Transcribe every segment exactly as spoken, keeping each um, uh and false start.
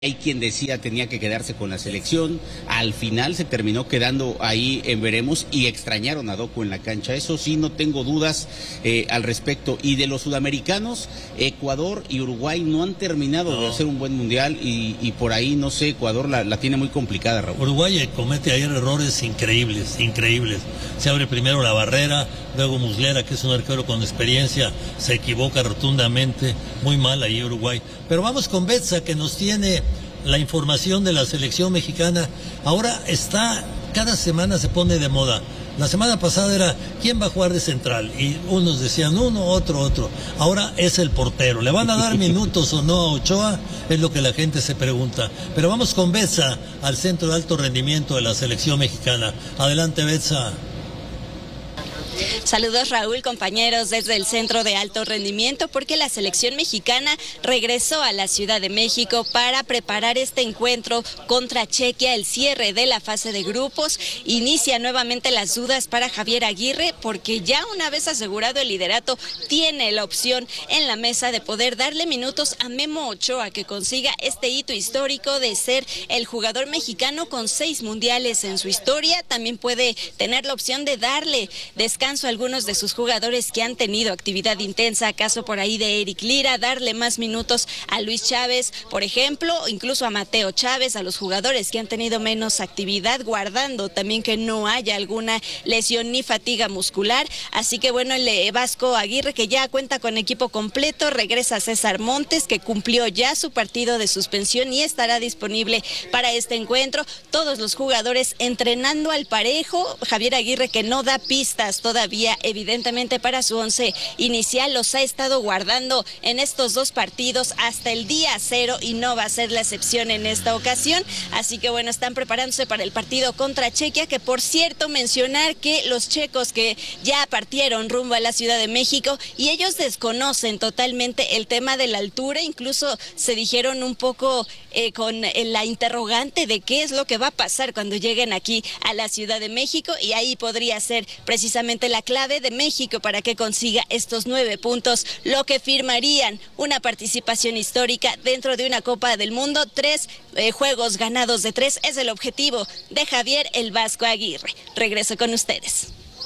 Hay quien decía tenía que quedarse con la selección, al final se terminó quedando ahí en veremos y extrañaron a Doku en la cancha, eso sí, no tengo dudas eh, al respecto. Y de los sudamericanos, Ecuador y Uruguay no han terminado no. de hacer un buen mundial y, y por ahí, no sé, Ecuador la, la tiene muy complicada, Raúl. Uruguay comete ayer errores increíbles, increíbles. Se abre primero la barrera, luego Muslera, que es un arquero con experiencia, se equivoca rotundamente, muy mal ahí Uruguay. Pero vamos con Betsa, que nos tiene la información de la selección mexicana. Ahora está, cada semana se pone de moda. La semana pasada era ¿quién va a jugar de central? Y unos decían uno, otro, otro. Ahora es el portero. ¿Le van a dar minutos o no a Ochoa? Es lo que la gente se pregunta. Pero vamos con Betsa al centro de alto rendimiento de la selección mexicana. Adelante, Betsa. Saludos, Raúl, compañeros, desde el Centro de Alto Rendimiento, porque la selección mexicana regresó a la Ciudad de México para preparar este encuentro contra Chequia, el cierre de la fase de grupos. Inicia nuevamente las dudas para Javier Aguirre, porque ya una vez asegurado el liderato, tiene la opción en la mesa de poder darle minutos a Memo Ochoa, que consiga este hito histórico de ser el jugador mexicano con seis mundiales en su historia. También puede tener la opción de darle descanso a algunos de sus jugadores que han tenido actividad intensa, caso por ahí de Eric Lira, darle más minutos a Luis Chávez, por ejemplo, incluso a Mateo Chávez, a los jugadores que han tenido menos actividad, guardando también que no haya alguna lesión ni fatiga muscular. Así que bueno, el Vasco Aguirre, que ya cuenta con equipo completo, regresa César Montes, que cumplió ya su partido de suspensión y estará disponible para este encuentro. Todos los jugadores entrenando al parejo. Javier Aguirre, que no da pistas todavía evidentemente para su once inicial, los ha estado guardando en estos dos partidos hasta el día cero y no va a ser la excepción en esta ocasión. Así que bueno, están preparándose para el partido contra Chequia, que por cierto mencionar que los checos que ya partieron rumbo a la Ciudad de México y ellos desconocen totalmente el tema de la altura, incluso se dijeron un poco eh, con la interrogante de qué es lo que va a pasar cuando lleguen aquí a la Ciudad de México, y ahí podría ser precisamente la clave de México para que consiga estos nueve puntos, lo que firmarían una participación histórica dentro de una Copa del Mundo. Tres eh, juegos ganados de tres es el objetivo de Javier el Vasco Aguirre. Regreso con ustedes.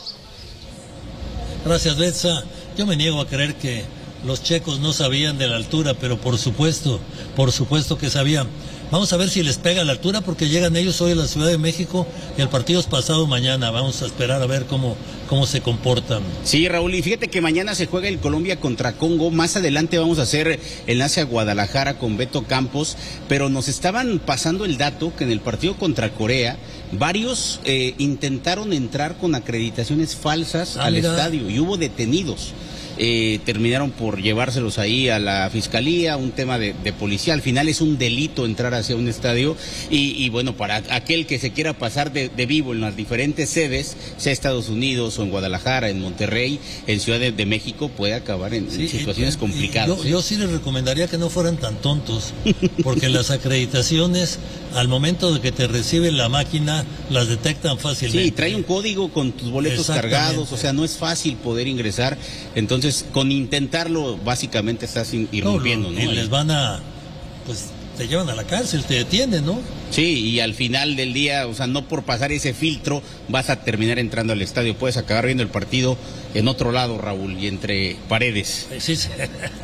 Gracias, Betsa. Yo me niego a creer que los checos no sabían de la altura, pero por supuesto, por supuesto que sabían. Vamos a ver si les pega la altura, porque llegan ellos hoy a la Ciudad de México y el partido es pasado mañana. Vamos a esperar a ver cómo, cómo se comportan. Sí, Raúl, y fíjate que mañana se juega el Colombia contra Congo. Más adelante vamos a hacer enlace a Guadalajara con Beto Campos, pero nos estaban pasando el dato que en el partido contra Corea varios eh, intentaron entrar con acreditaciones falsas ah, al mira. estadio y hubo detenidos. Eh, terminaron por llevárselos ahí a la fiscalía, un tema de, de policía. Al final es un delito entrar hacia un estadio y, y bueno, para aquel que se quiera pasar de, de vivo en las diferentes sedes, sea Estados Unidos o en Guadalajara, en Monterrey, en Ciudad de, de México, puede acabar en, sí, en situaciones y, complicadas. Yo, ¿eh? yo sí les recomendaría que no fueran tan tontos, porque las acreditaciones, al momento de que te reciben la máquina, las detectan fácilmente. Sí, trae un código con tus boletos cargados, o sea, no es fácil poder ingresar. Entonces, Entonces, con intentarlo, básicamente estás irrumpiendo, ¿no? Y les van a, pues, te llevan a la cárcel, te detienen, ¿no? Sí, y al final del día, o sea, no por pasar ese filtro vas a terminar entrando al estadio. Puedes acabar viendo el partido en otro lado, Raúl, y entre paredes. Sí, sí.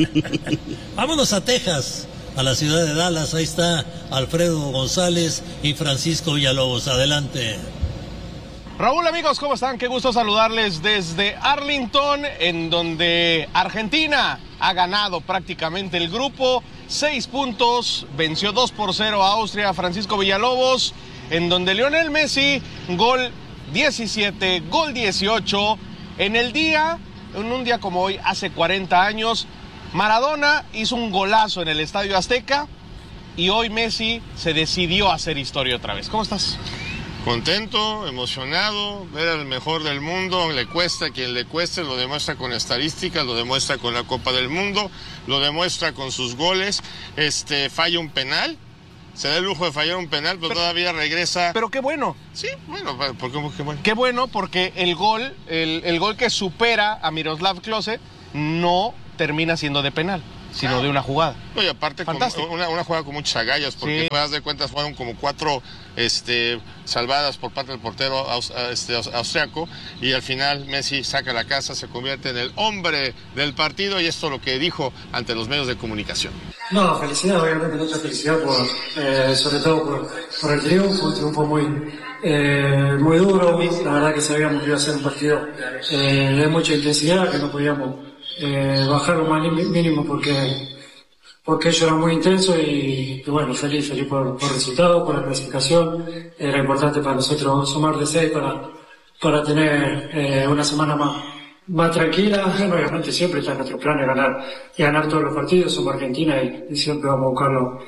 Vámonos a Texas, a la ciudad de Dallas. Ahí está Alfredo González y Francisco Villalobos. Adelante. Raúl, amigos, ¿cómo están? Qué gusto saludarles desde Arlington, en donde Argentina ha ganado prácticamente el grupo. Seis puntos, venció dos por cero a Austria, Francisco Villalobos, en donde Lionel Messi, gol diecisiete, gol dieciocho. En el día, en un día como hoy, hace cuarenta años, Maradona hizo un golazo en el Estadio Azteca y hoy Messi se decidió a hacer historia otra vez. ¿Cómo estás? Contento, emocionado, ver al mejor del mundo, le cuesta a quien le cueste, lo demuestra con estadísticas, lo demuestra con la Copa del Mundo, lo demuestra con sus goles, este, falla un penal, se da el lujo de fallar un penal, pero, pero todavía regresa. Pero qué bueno. Sí, bueno, ¿por qué, qué bueno? Qué bueno, porque el gol, el, el gol que supera a Miroslav Klose no termina siendo de penal. sino de una jugada. No, y aparte con una, una jugada con muchas agallas, porque sí. Te das de cuenta fueron como cuatro este, salvadas por parte del portero aus, este, austriaco, y al final Messi saca la casa, se convierte en el hombre del partido, y esto es lo que dijo ante los medios de comunicación. No, felicidad, obviamente mucha felicidad, por, eh, sobre todo por, por el triunfo, un triunfo muy, eh, muy duro. La verdad que sabíamos que iba a ser un partido eh, de mucha intensidad, que no podíamos Eh, bajar lo más mínimo porque porque ello era muy intenso y, y bueno, feliz, feliz por, por el resultado, por la clasificación. Era importante para nosotros sumar de seis para, para tener eh, una semana más, más tranquila. Bueno, obviamente siempre está en nuestro plan de ganar, y ganar todos los partidos, somos Argentina y, y siempre vamos a buscar los,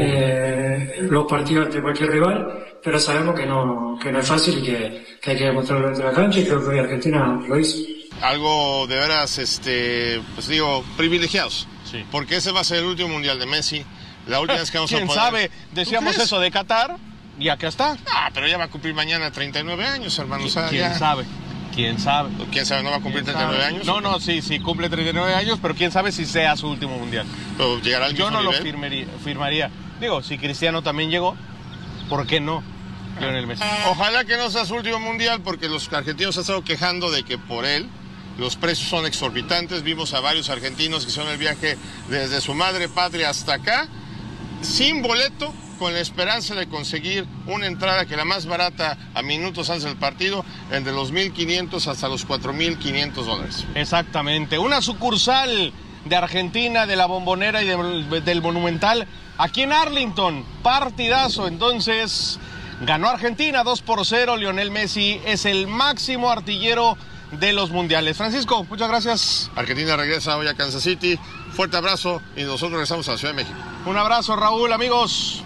eh, los partidos ante cualquier rival, pero sabemos que no, que no es fácil y que, que hay que demostrarlo dentro de la cancha, y creo que hoy Argentina lo hizo. Algo de veras, este, pues digo, privilegiados, sí. Porque ese va a ser el último mundial de Messi, la última vez que vamos a poder... ¿Quién sabe? Decíamos eso de Qatar y acá está. Ah, pero ya va a cumplir mañana treinta y nueve años, hermano. O sea, ¿Quién ya... sabe? ¿Quién sabe? ¿Quién sabe? ¿No va a cumplir treinta y nueve años? No, no, sí, sí, cumple treinta y nueve años, pero quién sabe si sea su último mundial. Pero llegará al Yo no nivel. lo firmaría, firmaría. Digo, si Cristiano también llegó, ¿por qué no? Lionel Messi. Ojalá que no sea su último mundial, porque los argentinos han estado quejando de que por él los precios son exorbitantes. Vimos a varios argentinos que hicieron el viaje desde su madre patria hasta acá, sin boleto, con la esperanza de conseguir una entrada que la más barata a minutos antes del partido, entre los mil quinientos hasta los cuatro mil quinientos dólares. Exactamente. Una sucursal de Argentina, de la Bombonera y de, del Monumental, aquí en Arlington. Partidazo. Entonces, ganó Argentina dos por cero. Lionel Messi es el máximo artillero de los mundiales. Francisco, muchas gracias. Argentina regresa hoy a Kansas City. Fuerte abrazo, y nosotros regresamos a la Ciudad de México. Un abrazo, Raúl, amigos.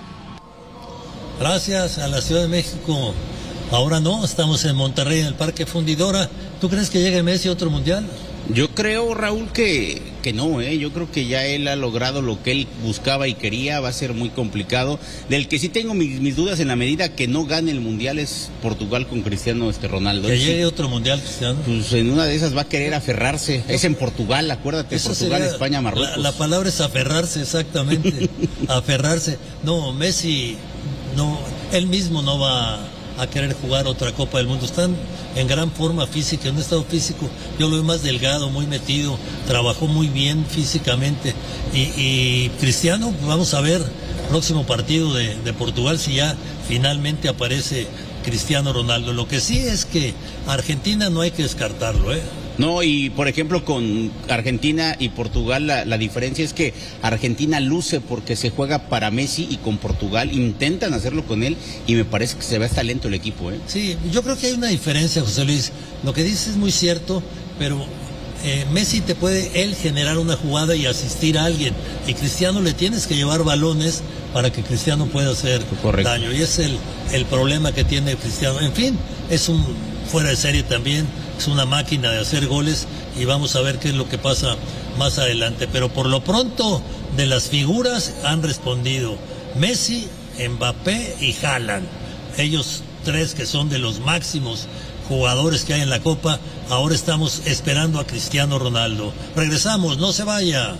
Gracias a la Ciudad de México. Ahora no, estamos en Monterrey, en el Parque Fundidora. ¿Tú crees que llegue Messi a otro mundial? Yo creo, Raúl, que, que no, ¿eh? Yo creo que ya él ha logrado lo que él buscaba y quería. Va a ser muy complicado. Del que sí tengo mis, mis dudas en la medida que no gane el mundial es Portugal con Cristiano este Ronaldo. Que él llegue sí, otro mundial, Cristiano. Pues en una de esas va a querer aferrarse. Es en Portugal, acuérdate, Eso Portugal, sería, España, Marruecos. La, la palabra es aferrarse, exactamente. Aferrarse. No, Messi, no, él mismo no va a querer jugar otra Copa del Mundo. Están en gran forma física, en un estado físico. Yo lo veo más delgado, muy metido, trabajó muy bien físicamente. Y, y Cristiano, vamos a ver, próximo partido de, de Portugal, si ya finalmente aparece Cristiano Ronaldo. Lo que sí es que Argentina no hay que descartarlo, ¿eh? No, y por ejemplo con Argentina y Portugal la, la diferencia es que Argentina luce porque se juega para Messi, y con Portugal intentan hacerlo con él, y me parece que se ve hasta lento el equipo, ¿eh? Sí, yo creo que hay una diferencia, José Luis. Lo que dices es muy cierto, pero eh, Messi te puede él generar una jugada y asistir a alguien, y Cristiano le tienes que llevar balones para que Cristiano pueda hacer Correcto. daño, y es el, el problema que tiene Cristiano. En fin, es un fuera de serie también, es una máquina de hacer goles, y vamos a ver qué es lo que pasa más adelante. Pero por lo pronto, de las figuras han respondido Messi, Mbappé y Haaland. Ellos tres, que son de los máximos jugadores que hay en la Copa. Ahora estamos esperando a Cristiano Ronaldo. Regresamos, no se vaya.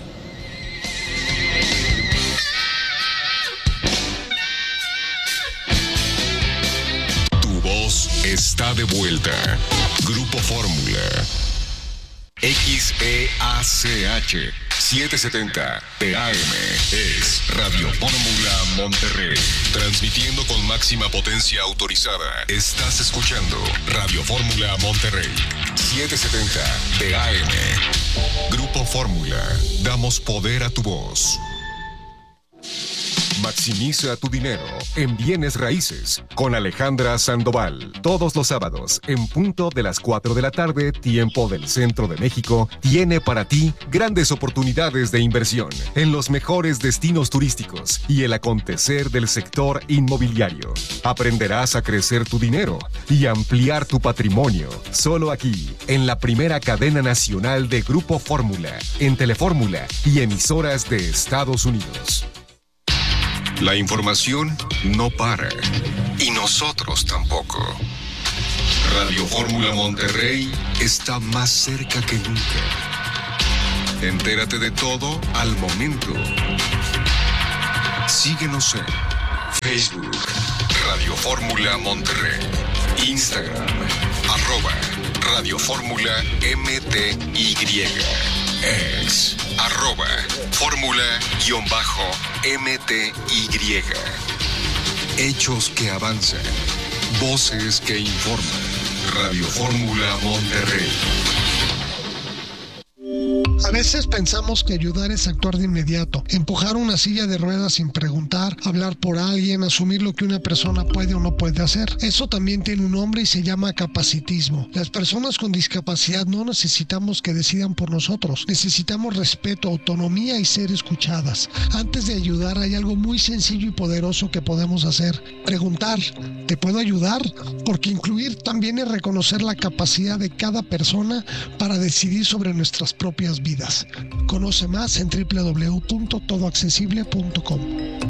Está de vuelta. Grupo Fórmula. X E A C H setecientos setenta P A M es Radio Fórmula Monterrey. Transmitiendo con máxima potencia autorizada. Estás escuchando Radio Fórmula Monterrey. setecientos setenta P A M. Grupo Fórmula. Damos poder a tu voz. Maximiza tu dinero en bienes raíces con Alejandra Sandoval. Todos los sábados, en punto de las cuatro de la tarde, tiempo del centro de México, tiene para ti grandes oportunidades de inversión en los mejores destinos turísticos y el acontecer del sector inmobiliario. Aprenderás a crecer tu dinero y ampliar tu patrimonio. Solo aquí, en la primera cadena nacional de Grupo Fórmula, en Telefórmula y emisoras de Estados Unidos. La información no para, y nosotros tampoco. Radio Fórmula Monterrey está más cerca que nunca. Entérate de todo al momento. Síguenos en Facebook, Radio Fórmula Monterrey, Instagram, arroba Radio Fórmula M T Y, ex, arroba Fórmula-M T Y. Hechos que avanzan, voces que informan. Radio Fórmula Monterrey. A veces pensamos que ayudar es actuar de inmediato, empujar una silla de ruedas sin preguntar, hablar por alguien, asumir lo que una persona puede o no puede hacer. Eso también tiene un nombre y se llama capacitismo. Las personas con discapacidad no necesitamos que decidan por nosotros. Necesitamos respeto, autonomía y ser escuchadas. Antes de ayudar hay algo muy sencillo y poderoso que podemos hacer. Preguntar, ¿te puedo ayudar? Porque incluir también es reconocer la capacidad de cada persona para decidir sobre nuestras propias vidas. Conoce más en doble u doble u doble u punto todo accesible punto com.